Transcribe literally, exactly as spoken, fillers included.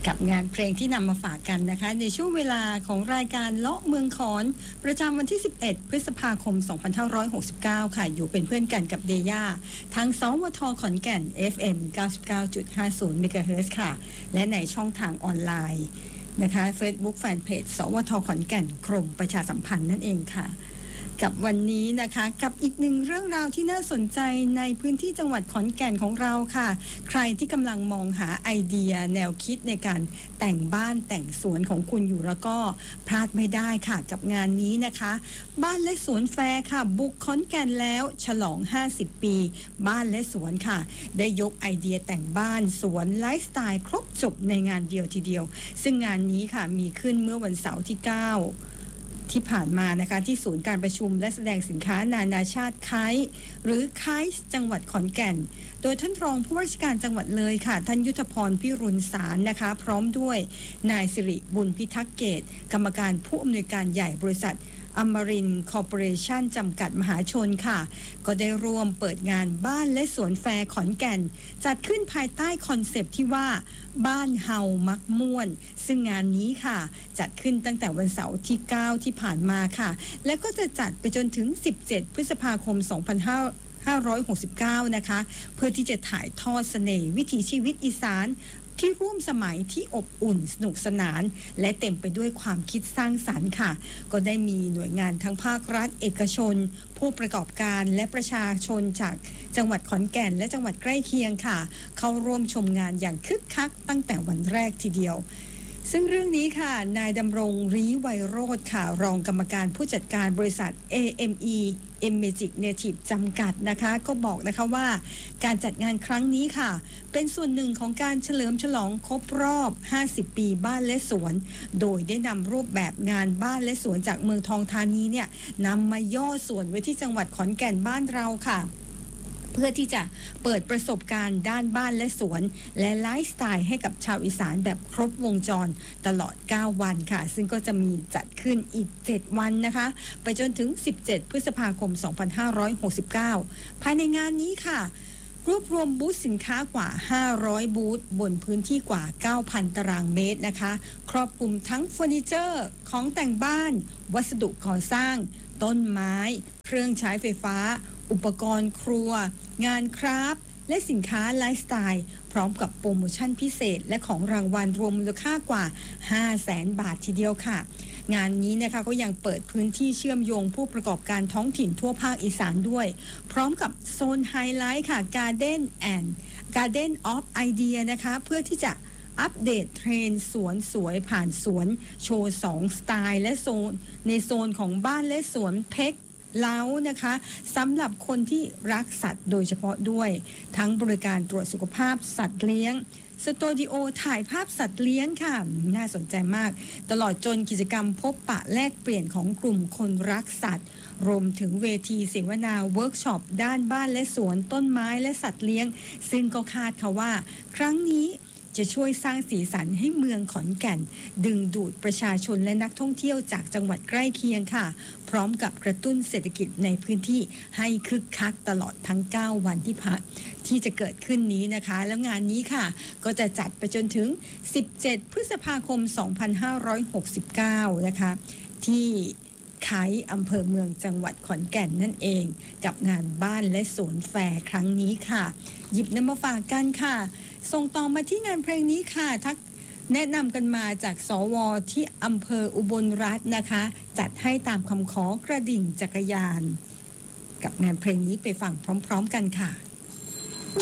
กับงานเพลงที่นำมาฝากกันนะคะในช่วงเวลาของรายการเลาะเมืองขอนประจำวันที่สิบเอ็ดพฤษภาคมสองพันห้าร้อยหกสิบเก้าค่ะอยู่เป็นเพื่อนกันกับเดย่าทั้งสวทขอนแก่น เอฟ เอ็ม เก้าสิบเก้าจุดห้าศูนย์ เมกะเฮิรตซ์ ค่ะและในช่องทางออนไลน์นะคะ Facebook Fanpage สวทขอนแก่นกรมประชาสัมพันธ์นั่นเองค่ะกับวันนี้นะคะกับอีกหนึ่งเรื่องราวที่น่าสนใจในพื้นที่จังหวัดขอนแก่นของเราค่ะใครที่กำลังมองหาไอเดียแนวคิดในการแต่งบ้านแต่งสวนของคุณอยู่แล้วก็พลาดไม่ได้ค่ะกับงานนี้นะคะบ้านและสวนแฟร์ค่ะบุกขอนแก่นแล้วฉลองห้าสิบปีบ้านและสวนค่ะได้ยกไอเดียแต่งบ้านสวนไลฟ์สไตล์ครบจบในงานเดียวทีเดียวซึ่งงานนี้ค่ะมีขึ้นเมื่อวันเสาร์ที่เก้าที่ผ่านมานะคะที่ศูนย์การประชุมและแสดงสินค้านานาชาติไคส์หรือไคส์จังหวัดขอนแก่นโดยท่านรองผู้ว่าราชการจังหวัดเลยค่ะท่านยุทธพรพิรุณสารนะคะพร้อมด้วยนายสิริบุญพิทักษ์เกตกรรมการผู้อำนวยการใหญ่บริษัทอมรินทร์คอร์ปอเรชั่นจำกัดมหาชนค่ะก็ได้ร่วมเปิดงานบ้านและสวนแฟร์ขอนแก่นจัดขึ้นภายใต้คอนเซปต์ที่ว่าบ้านเฮามักม่วนซึ่งงานนี้ค่ะจัดขึ้นตั้งแต่วันเสาร์ที่เก้าที่ผ่านมาค่ะและก็จะจัดไปจนถึงสิบเจ็ดพฤษภาคมสองพันห้าร้อยหกสิบเก้านะคะเพื่อที่จะถ่ายทอดเสน่ห์วิถีชีวิตอีสานที่ร่วมสมัยที่อบอุ่นสนุกสนานและเต็มไปด้วยความคิดสร้างสรรค์ค่ะก็ได้มีหน่วยงานทั้งภาครัฐเอกชนผู้ประกอบการและประชาชนจากจังหวัดขอนแก่นและจังหวัดใกล้เคียงค่ะเข้าร่วมชมงานอย่างคึกคักตั้งแต่วันแรกทีเดียวซึ่งเรื่องนี้ค่ะนายดำรงรีไวโรจน์ค่ะรองกรรมการผู้จัดการบริษัท เอ เอ็ม อี Emagic Native จำกัดนะคะก็บอกนะคะว่าการจัดงานครั้งนี้ค่ะเป็นส่วนหนึ่งของการเฉลิมฉลองครบรอบห้าสิบปีบ้านและสวนโดยได้นำรูปแบบงานบ้านและสวนจากเมืองทองธานีเนี่ยนำมาย่อส่วนไว้ที่จังหวัดขอนแก่นบ้านเราค่ะเพื่อที่จะเปิดประสบการณ์ด้านบ้านและสวนและไลฟ์สไตล์ให้กับชาวอีสานแบบครบวงจรตลอดเก้าวันค่ะซึ่งก็จะมีจัดขึ้นอีกเจ็ดวันนะคะไปจนถึงสิบเจ็ดพฤษภาคมสองพันห้าร้อยหกสิบเก้าภายในงานนี้ค่ะรวบรวมบูธสินค้ากว่าห้าร้อยบูธบนพื้นที่กว่า เก้าพัน ตารางเมตรนะคะครอบคลุมทั้งเฟอร์นิเจอร์ของแต่งบ้านวัสดุก่อสร้างต้นไม้เครื่องใช้ไฟฟ้าอุปกรณ์ครัวงานคราฟต์และสินค้าไลฟ์สไตล์พร้อมกับโปรโมชั่นพิเศษและของรางวัลรวมมูลค่ากว่า ห้าแสน บาททีเดียวค่ะงานนี้นะคะก็ยังเปิดพื้นที่เชื่อมโยงผู้ประกอบการท้องถิ่นทั่วภาคอีสานด้วยพร้อมกับโซนไฮไลท์ค่ะ Garden and Garden of Idea นะคะเพื่อที่จะอัปเดตเทรนด์สวนสวยผ่านสวนโชว์สองสไตล์และโซนในโซนของบ้านและสวนเพ็กเล้านะคะสำหรับคนที่รักสัตว์โดยเฉพาะด้วยทั้งบริการตรวจสุขภาพสัตว์เลี้ยงสตูดิโอถ่ายภาพสัตว์เลี้ยงค่ะน่าสนใจมากตลอดจนกิจกรรมพบปะแลกเปลี่ยนของกลุ่มคนรักสัตว์รวมถึงเวทีเสวนาเวิร์กช็อปด้านบ้านและสวนต้นไม้และสัตว์เลี้ยงซึ่งก็คาดค่ะว่าครั้งนี้จะช่วยสร้างสีสันให้เมืองขอนแก่นดึงดูดประชาชนและนักท่องเที่ยวจากจังหวัดใกล้เคียงค่ะพร้อมกับกระตุ้นเศรษฐกิจในพื้นที่ให้คึกคักตลอดทั้งเก้าวันที่พักที่จะเกิดขึ้นนี้นะคะแล้วงานนี้ค่ะก็จะจัดไปจนถึงสิบเจ็ดพฤษภาคมสองพันห้าร้อยหกสิบเก้านะคะที่ไคส์อำเภอเมืองจังหวัดขอนแก่นนั่นเองกับงานบ้านและสวนแฟร์ครั้งนี้ค่ะหยิบนำมาฝากกันค่ะส่งต่อมาที่งานเพลงนี้ค่ะทักแนะนำกันมาจากสวที่อำเภออุบลรัตน์นะคะจัดให้ตามคำขอกระดิ่งจักรยานกับงานเพลงนี้ไปฟังพร้อมๆกันค่ะ